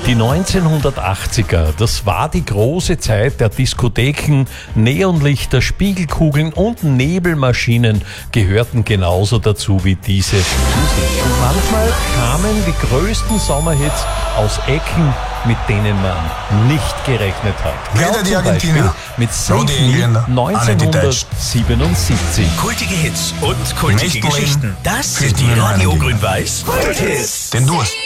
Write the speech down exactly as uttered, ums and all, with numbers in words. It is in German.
Die neunzehnhundertachtziger, das war die große Zeit der Diskotheken, Neonlichter, Spiegelkugeln und Nebelmaschinen gehörten genauso dazu wie diese Musik. Und manchmal kamen die größten Sommerhits aus Ecken, mit denen man nicht gerechnet hat. Weder die Zum Beispiel Argentinier, mit noch die Save Me Engländer, auch nicht die Deutschen. neunzehnhundertsiebenundsiebzig. Kultige Hits und kultige Nächsten Geschichten. Leben Das fehlt sind die mir nur eine Radio Dinge. Grün-Weiß Kulthits. Den Durst.